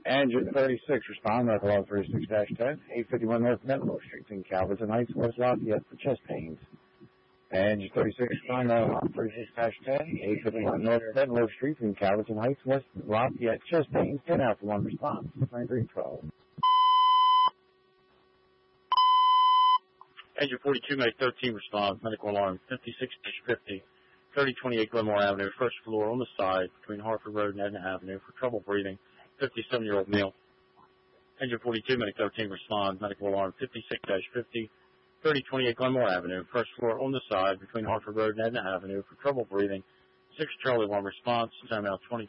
Engine 36, respond, medical log 36-10, 851 North Menlo Street in Calverton Heights, West Lafayette for chest pains. Engine 36, respond, medical log 36-10, 851 North Menlo Street in Calverton Heights, West Lafayette, chest pains, 10 out for 1 response, 2312. Engine 42, make 13 response, medical alarm 56-50, 3028 Glenmore Avenue, first floor on the side between Hartford Road and Edna Avenue for trouble breathing, 57-year-old male. Engine 42, make 13 respond, medical alarm 56-50, 3028 Glenmore Avenue, first floor on the side between Hartford Road and Edna Avenue for trouble breathing, 6 Charlie 1 response, time out 20.